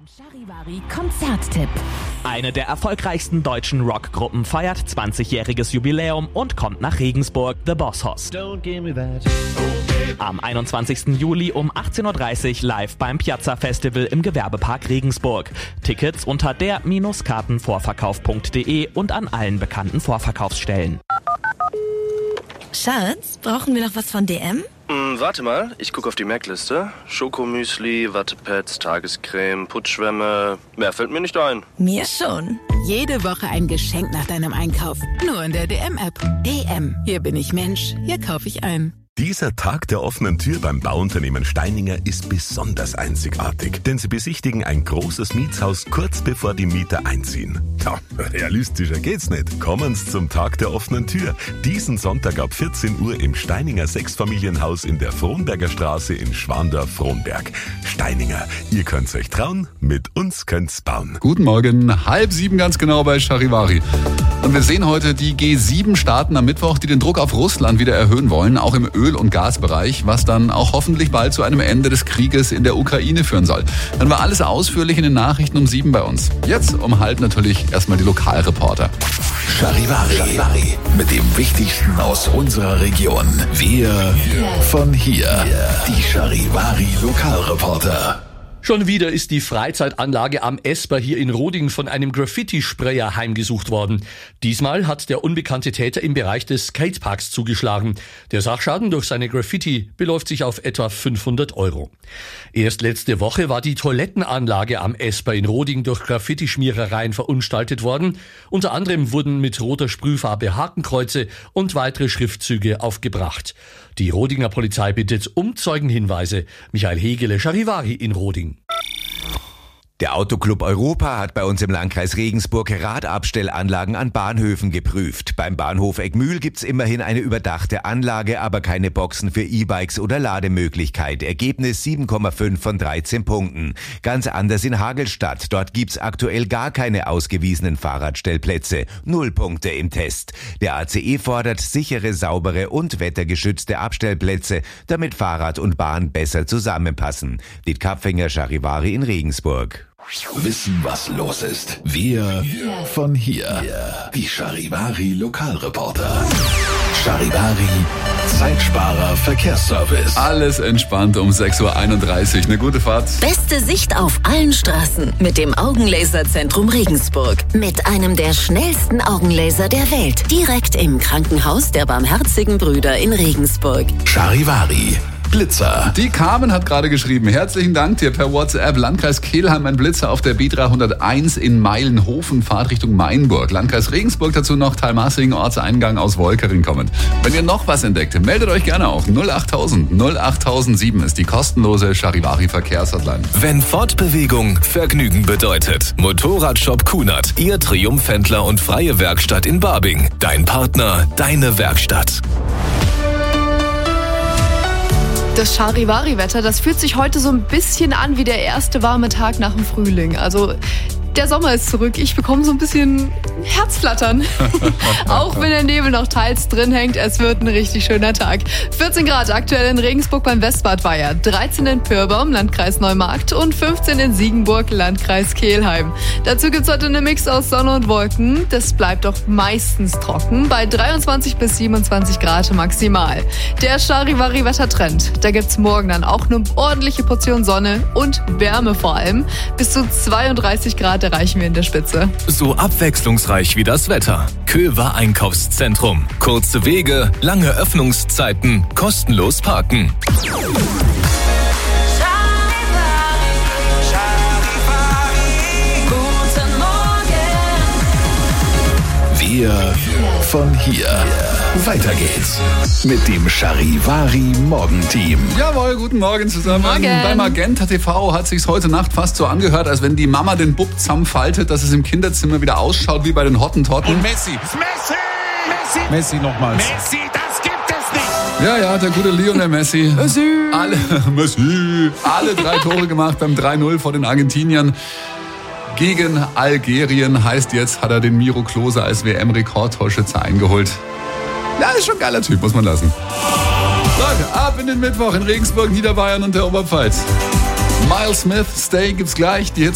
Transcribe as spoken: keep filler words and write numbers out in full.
Charivari Konzerttipp. Eine der erfolgreichsten deutschen Rockgruppen feiert zwanzigjähriges Jubiläum und kommt nach Regensburg, The Boss Hoss. Don't give me that. Am einundzwanzigsten Juli um achtzehn Uhr dreißig live beim Piazza Festival im Gewerbepark Regensburg. Tickets unter der Kartenvorverkauf punkt de und an allen bekannten Vorverkaufsstellen. Schatz, brauchen wir noch was von D M? Hm, warte mal, ich gucke auf die Merkliste. Schokomüsli, Wattepads, Tagescreme, Putzschwämme. Mehr fällt mir nicht ein. Mir schon. Jede Woche ein Geschenk nach deinem Einkauf. Nur in der D M-App. D M. Hier bin ich Mensch. Hier kaufe ich ein. Dieser Tag der offenen Tür beim Bauunternehmen Steininger ist besonders einzigartig, denn sie besichtigen ein großes Mietshaus kurz bevor die Mieter einziehen. Ja, realistischer geht's nicht. Kommen's zum Tag der offenen Tür. Diesen Sonntag ab vierzehn Uhr im Steininger Sechsfamilienhaus in der Frohnberger Straße in Schwandorf-Frohnberg. Steininger, ihr könnt's euch trauen, mit uns könnt's bauen. Guten Morgen, halb sieben ganz genau bei Charivari. Und wir sehen heute die G sieben Staaten am Mittwoch, die den Druck auf Russland wieder erhöhen wollen, auch im Öl- und Gasbereich, was dann auch hoffentlich bald zu einem Ende des Krieges in der Ukraine führen soll. Dann war alles ausführlich in den Nachrichten um sieben bei uns. Jetzt um halb natürlich erstmal die Lokalreporter. Charivari, mit dem Wichtigsten aus unserer Region. Wir von hier. Die Charivari Lokalreporter. Schon wieder ist die Freizeitanlage am Esper hier in Roding von einem Graffiti-Sprayer heimgesucht worden. Diesmal hat der unbekannte Täter im Bereich des Skateparks zugeschlagen. Der Sachschaden durch seine Graffiti beläuft sich auf etwa fünfhundert Euro. Erst letzte Woche war die Toilettenanlage am Esper in Roding durch Graffiti-Schmierereien verunstaltet worden. Unter anderem wurden mit roter Sprühfarbe Hakenkreuze und weitere Schriftzüge aufgebracht. Die Rodinger Polizei bittet um Zeugenhinweise. Michael Hegele, Charivari in Roding. Der Autoclub Europa hat bei uns im Landkreis Regensburg Radabstellanlagen an Bahnhöfen geprüft. Beim Bahnhof Eckmühl gibt's immerhin eine überdachte Anlage, aber keine Boxen für E-Bikes oder Lademöglichkeit. Ergebnis sieben Komma fünf von dreizehn Punkten. Ganz anders in Hagelstadt. Dort gibt's aktuell gar keine ausgewiesenen Fahrradstellplätze. Null Punkte im Test. Der A C E fordert sichere, saubere und wettergeschützte Abstellplätze, damit Fahrrad und Bahn besser zusammenpassen. Diet Kapfinger, Charivari in Regensburg. Wissen, was los ist. Wir von hier. Die Charivari Lokalreporter. Charivari Zeitsparer Verkehrsservice. Alles entspannt um sechs Uhr einunddreißig. Eine gute Fahrt. Beste Sicht auf allen Straßen mit dem Augenlaserzentrum Regensburg. Mit einem der schnellsten Augenlaser der Welt. Direkt im Krankenhaus der Barmherzigen Brüder in Regensburg. Charivari Blitzer. Die Carmen hat gerade geschrieben, herzlichen Dank dir per WhatsApp. Landkreis Kelheim ein Blitzer auf der B dreihunderteins in Meilenhofen, Fahrt Richtung Mainburg. Landkreis Regensburg dazu noch Talmassing, Ortseingang aus Wolkering kommend. Wenn ihr noch was entdeckt, meldet euch gerne auf null achttausend null achttausendsieben ist die kostenlose Charivari Verkehrshotline. Wenn Fortbewegung Vergnügen bedeutet. Motorradshop Kunert, Ihr Triumphhändler und freie Werkstatt in Barbing. Dein Partner, deine Werkstatt. Das Charivari-Wetter, das fühlt sich heute so ein bisschen an wie der erste warme Tag nach dem Frühling. Also der Sommer ist zurück. Ich bekomme so ein bisschen Herzflattern. Auch wenn der Nebel noch teils drin hängt, es wird ein richtig schöner Tag. vierzehn Grad aktuell in Regensburg beim Westbadweiher, dreizehn in Pirbaum, Landkreis Neumarkt und fünfzehn in Siegenburg, Landkreis Kelheim. Dazu gibt's heute eine Mix aus Sonne und Wolken. Das bleibt auch meistens trocken bei dreiundzwanzig bis siebenundzwanzig Grad maximal. Der Charivari-Wettertrend, da gibt's morgen dann auch eine ordentliche Portion Sonne und Wärme vor allem. Bis zu zweiunddreißig Grad erreichen wir in der Spitze. So abwechslungsreich wie das Wetter. Köver Einkaufszentrum. Kurze Wege, lange Öffnungszeiten, kostenlos parken. Wir von hier. Weiter geht's mit dem Charivari Morgenteam. Jawohl, guten Morgen zusammen. Morgen. Bei Magenta T V hat sich's heute Nacht fast so angehört, als wenn die Mama den Bub zusammenfaltet, dass es im Kinderzimmer wieder ausschaut wie bei den Hottentotten. Und Messi. Messi! Messi! Messi nochmals. Messi, das gibt es nicht! Ja, ja, der gute Lionel Messi. Messi! Alle, Messi! Alle drei Tore gemacht beim drei null vor den Argentiniern. Gegen Algerien heißt jetzt, hat er den Miro Klose als W M-Rekordtorschütze eingeholt. Ja, ist schon ein geiler Typ, muss man lassen. Leute, ab in den Mittwoch in Regensburg, Niederbayern und der Oberpfalz. Miles Smith, Stay gibt's gleich. Die Hits